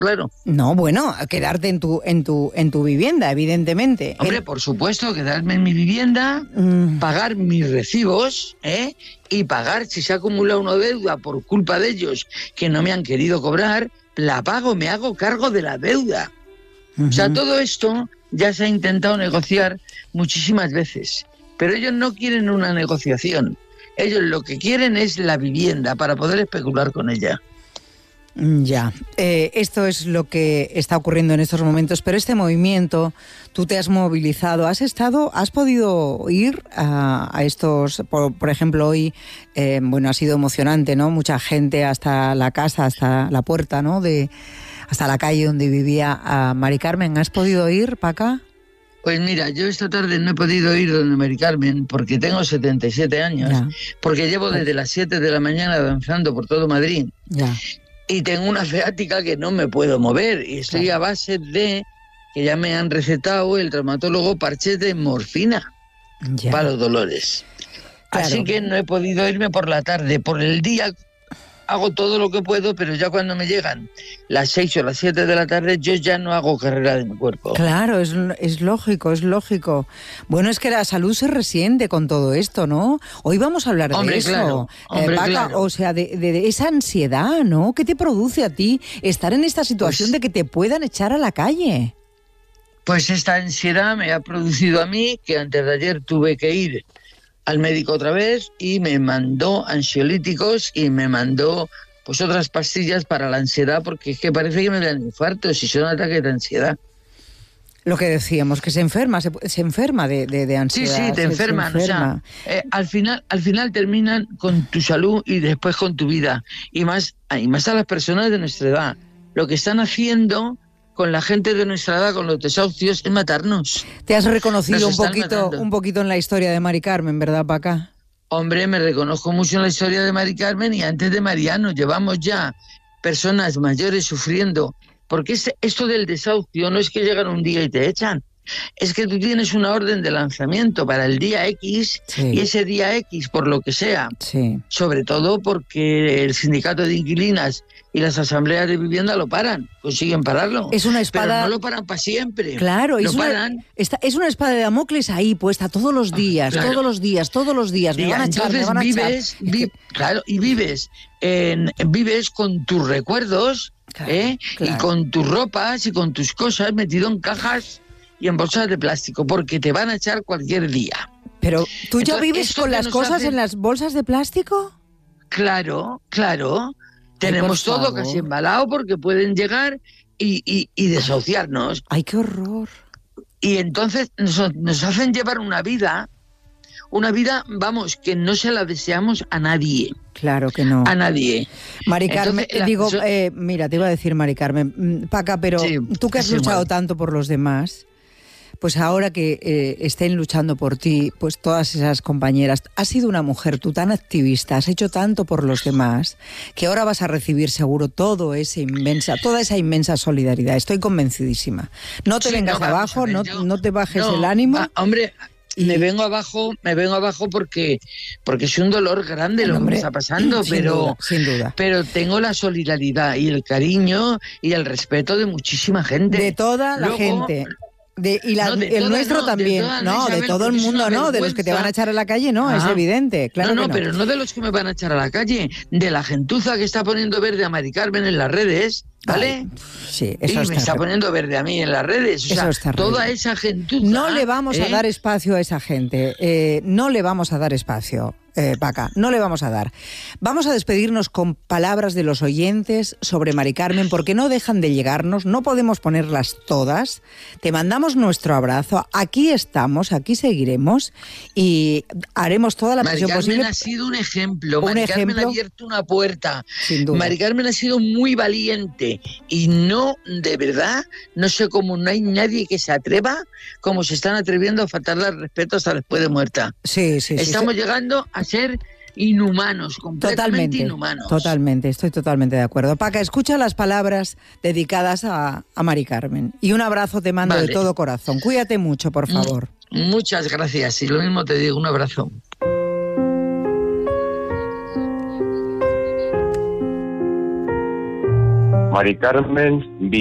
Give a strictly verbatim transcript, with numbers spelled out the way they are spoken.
claro. No, bueno, quedarte en tu, en tu, en tu vivienda, evidentemente. Hombre, El... por supuesto, quedarme en mi vivienda, mm. pagar mis recibos, ¿eh? Y pagar, si se ha acumulado una deuda por culpa de ellos que no me han querido cobrar, la pago, me hago cargo de la deuda. Uh-huh. O sea, todo esto ya se ha intentado negociar muchísimas veces, pero ellos no quieren una negociación. Ellos lo que quieren es la vivienda para poder especular con ella. Ya, eh, esto es lo que está ocurriendo en estos momentos, pero este movimiento, tú te has movilizado, has estado, has podido ir a, a estos, por, por ejemplo hoy, eh, bueno, ha sido emocionante, ¿no? Mucha gente hasta la casa, hasta la puerta, ¿no? De, hasta la calle donde vivía a Mari Carmen. ¿Has podido ir, Paca? Pues mira, yo esta tarde no he podido ir donde Mari Carmen porque tengo setenta y siete años, ya. Porque llevo desde las siete de la mañana danzando por todo Madrid. Ya. Y tengo una ciática que no me puedo mover y estoy claro. a base de que ya me han recetado el traumatólogo parches de morfina ya. para los dolores. Claro. Así que no he podido irme por la tarde. Por el día hago todo lo que puedo, pero ya cuando me llegan las seis o las siete de la tarde, yo ya no hago carrera de mi cuerpo. Claro, es, es lógico, es lógico. Bueno, es que la salud se resiente con todo esto, ¿no? Hoy vamos a hablar hombre, de eso. Claro, hombre, eh, Paca, claro. O sea, de, de, de esa ansiedad, ¿no? ¿Qué te produce a ti estar en esta situación pues, de que te puedan echar a la calle? Pues esta ansiedad me ha producido a mí que antes de ayer tuve que ir al médico otra vez y me mandó ansiolíticos y me mandó pues otras pastillas para la ansiedad, porque es que parece que me dan infartos si son ataques de ansiedad. Lo que decíamos, que se enferma, se, se enferma de, de, de ansiedad. Sí, sí, te se, enferman. Se enferma. O sea, eh, al final, al final terminan con tu salud y después con tu vida. Y más, y más a las personas de nuestra edad. Lo que están haciendo con la gente de nuestra edad, con los desahucios, es matarnos. Te has reconocido un poquito, un poquito en la historia de Mari Carmen, ¿verdad, Paca? Hombre, me reconozco mucho en la historia de Mari Carmen y antes de Mariano. Llevamos ya personas mayores sufriendo. Porque este, esto del desahucio no es que llegan un día y te echan. Es que tú tienes una orden de lanzamiento para el día X sí. y ese día X, por lo que sea, sí. sobre todo porque el sindicato de inquilinas y las asambleas de vivienda lo paran, consiguen pararlo. Es una espada... Pero no lo paran para siempre. Claro, lo es paran. Una, esta, es una espada de Damocles ahí puesta todos los días, claro. todos los días, todos los días. Me y van a echar, entonces me van a vives, echar. Vi, claro, y vives, en, vives con tus recuerdos, claro, ¿eh? Claro. Y con tus ropas y con tus cosas metido en cajas y en bolsas de plástico, porque te van a echar cualquier día. Pero, ¿tú Entonces, ya vives con las cosas hace... en las bolsas de plástico? Claro, claro. Ay, tenemos todo casi embalado porque pueden llegar y, y, y desahuciarnos. ¡Ay, qué horror! Y entonces nos, nos hacen llevar una vida, una vida, vamos, que no se la deseamos a nadie. Claro que no. A nadie. Mari Carmen, entonces, digo, la... eh, mira, te iba a decir Mari Carmen, Paca, pero sí, tú que has sí, luchado bueno. tanto por los demás, pues ahora que eh, estén luchando por ti, pues todas esas compañeras, has sido una mujer tú tan activista, has hecho tanto por los demás, que ahora vas a recibir seguro todo ese inmensa, toda esa inmensa solidaridad. Estoy convencidísima. No te sí, vengas no, abajo, ver, no, yo, no te bajes no, el ánimo. Va, hombre, y... me vengo abajo, me vengo abajo porque, porque es un dolor grande lo hombre, que me está pasando, sin pero, duda, sin duda. pero tengo la solidaridad y el cariño y el respeto de muchísima gente. De toda la Luego, gente. De, y la, no, de el toda, nuestro no, también, de no, Isabel, de todo el mundo, no, de los que te van a echar a la calle, no, ah. es evidente, claro No, no, que no, pero no de los que me van a echar a la calle, de la gentuza que está poniendo verde a Mari Carmen en las redes, ¿vale? Ay, sí, eso y está me está terrible. poniendo verde a mí en las redes, o eso sea, toda esa gentuza. No le vamos ¿eh? a dar espacio a esa gente, eh, no le vamos a dar espacio. Eh, Paca, no le vamos a dar. Vamos a despedirnos con palabras de los oyentes sobre Mari Carmen, porque no dejan de llegarnos, no podemos ponerlas todas. Te mandamos nuestro abrazo, aquí estamos, aquí seguiremos y haremos toda la presión posible. Mari Carmen ha sido un ejemplo, un Mari ejemplo, Carmen ha abierto una puerta. Sin duda. Mari Carmen ha sido muy valiente y no, de verdad, no sé cómo no hay nadie que se atreva como se están atreviendo a faltarle al respeto hasta después de muerta. Sí, sí, sí. Estamos sí. llegando a ser inhumanos, completamente totalmente, inhumanos. Totalmente, estoy totalmente de acuerdo. Paca, escucha las palabras dedicadas a, a Mari Carmen. Y un abrazo te mando vale. de todo corazón. Cuídate mucho, por favor. Muchas gracias. Y lo mismo te digo, un abrazo. Mari Carmen